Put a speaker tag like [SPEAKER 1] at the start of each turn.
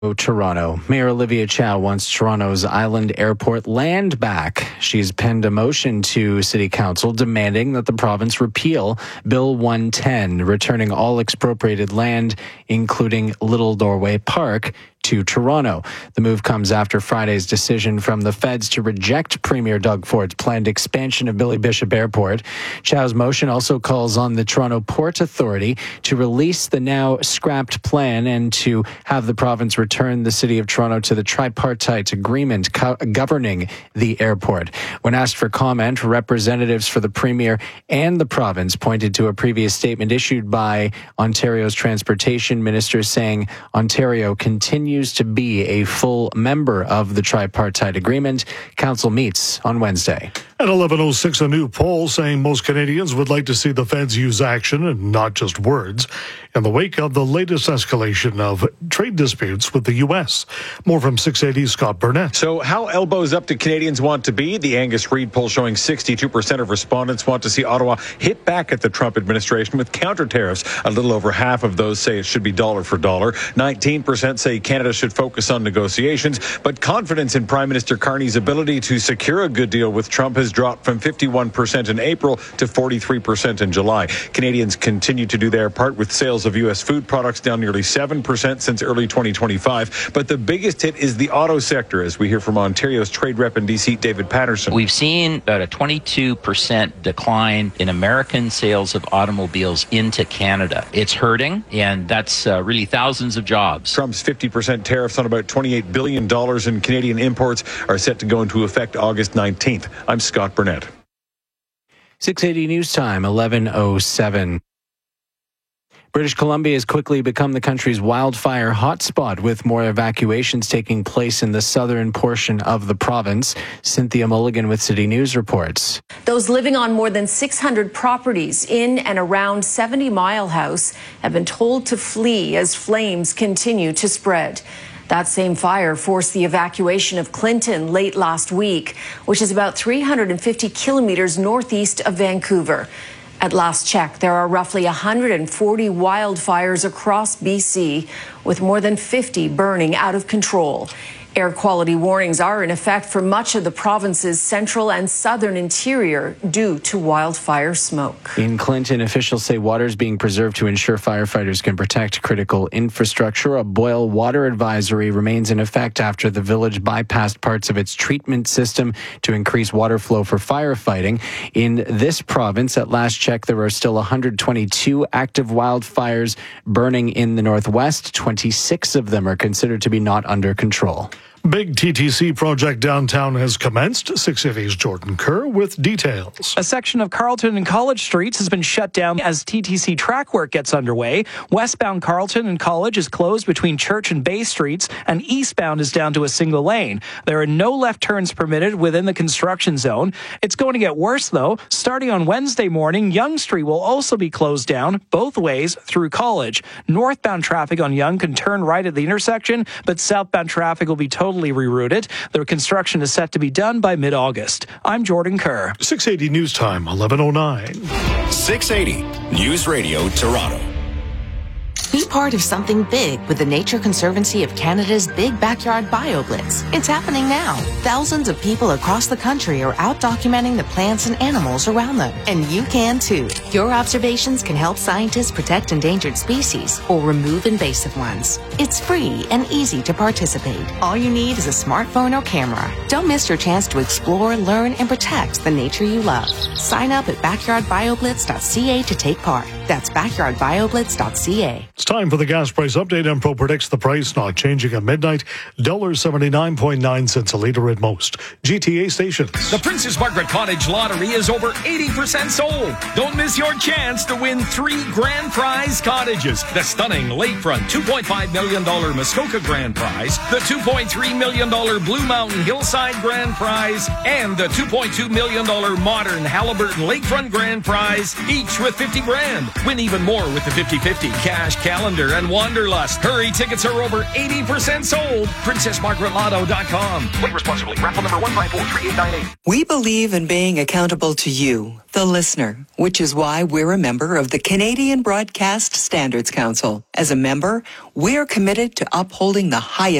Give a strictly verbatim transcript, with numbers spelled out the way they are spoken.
[SPEAKER 1] Toronto. Mayor Olivia Chow wants Toronto's Island Airport land back. She's penned a motion to City Council demanding that the province repeal Bill one ten, returning all expropriated land, including Little Norway Park, to Toronto. The move comes after Friday's decision from the feds to reject Premier Doug Ford's planned expansion of Billy Bishop Airport. Chow's motion also calls on the Toronto Port Authority to release the now scrapped plan and to have the province return the City of Toronto to the tripartite agreement co- governing the airport. When asked for comment, representatives for the Premier and the province pointed to a previous statement issued by Ontario's Transportation Minister saying Ontario continues to be a full member of the tripartite agreement. Council meets on Wednesday.
[SPEAKER 2] At eleven oh six, a new poll saying most Canadians would like to see the feds use action and not just words in the wake of the latest escalation of trade disputes with the U S. More from six eighty's Scott Burnett.
[SPEAKER 3] So how elbows up do Canadians want to be? The Angus Reid poll showing sixty-two percent of respondents want to see Ottawa hit back at the Trump administration with counter tariffs. A little over half of those say it should be dollar for dollar. nineteen percent say Canada should focus on negotiations. But confidence in Prime Minister Carney's ability to secure a good deal with Trump has dropped from fifty-one percent in April to forty-three percent in July. Canadians continue to do their part with sales of U S food products down nearly seven percent since early twenty twenty-five. But the biggest hit is the auto sector, as we hear from Ontario's trade rep in D C, David Patterson.
[SPEAKER 4] We've seen about a twenty-two percent decline in American sales of automobiles into Canada. It's hurting, and that's uh, really thousands of jobs.
[SPEAKER 3] Trump's fifty percent tariffs on about twenty-eight billion dollars in Canadian imports are set to go into effect August nineteenth. I'm Scott Burnett.
[SPEAKER 1] six eighty News Time, eleven oh seven. British Columbia has quickly become the country's wildfire hotspot, with more evacuations taking place in the southern portion of the province. Cynthia Mulligan with City News reports.
[SPEAKER 5] Those living on more than six hundred properties in and around seventy Mile House have been told to flee as flames continue to spread. That same fire forced the evacuation of Clinton late last week, which is about three hundred fifty kilometers northeast of Vancouver. At last check, there are roughly one hundred forty wildfires across B C, with more than fifty burning out of control. Air quality warnings are in effect for much of the province's central and southern interior due to wildfire smoke.
[SPEAKER 1] In Clinton, officials say water is being preserved to ensure firefighters can protect critical infrastructure. A boil water advisory remains in effect after the village bypassed parts of its treatment system to increase water flow for firefighting. In this province, at last check, there are still one hundred twenty-two active wildfires burning in the northwest. twenty-six of them are considered to be not under control.
[SPEAKER 2] Big T T C project downtown has commenced. six eighty's Jordan Kerr with details.
[SPEAKER 6] A section of Carleton and College Streets has been shut down as T T C track work gets underway. Westbound Carleton and College is closed between Church and Bay Streets, and eastbound is down to a single lane. There are no left turns permitted within the construction zone. It's going to get worse, though. Starting on Wednesday morning, Yonge Street will also be closed down both ways through College. Northbound traffic on Yonge can turn right at the intersection, but southbound traffic will be totally rerouted. The construction is set to be done by mid-August. I'm Jordan Kerr.
[SPEAKER 2] six eighty News Time, eleven oh nine.
[SPEAKER 7] six eighty News Radio Toronto.
[SPEAKER 8] Be part of something big with the Nature Conservancy of Canada's Big Backyard BioBlitz. It's happening now. Thousands of people across the country are out documenting the plants and animals around them. And you can too. Your observations can help scientists protect endangered species or remove invasive ones. It's free and easy to participate. All you need is a smartphone or camera. Don't miss your chance to explore, learn, and protect the nature you love. Sign up at backyard bio blitz dot c a to take part. That's backyard bio blitz dot c a.
[SPEAKER 2] It's time for the gas price update. Empro predicts the price not changing at midnight. one dollar seventy-nine point nine cents a litre at most G T A stations.
[SPEAKER 9] The Princess Margaret Cottage Lottery is over eighty percent sold. Don't miss your chance to win three grand prize cottages. The stunning lakefront two point five million dollars Muskoka grand prize, the two point three million dollars Blue Mountain Hillside grand prize, and the two point two million dollars modern Halliburton lakefront grand prize, each with fifty grand. Win even more with the fifty-fifty Cash Calendar and Wanderlust. Hurry, tickets are over eighty percent sold. princess margaret lotto dot com. Play responsibly. Raffle number one five four three eight nine eight.
[SPEAKER 10] We believe in being accountable to you, the listener, which is why we're a member of the Canadian Broadcast Standards Council. As a member, we're committed to upholding the highest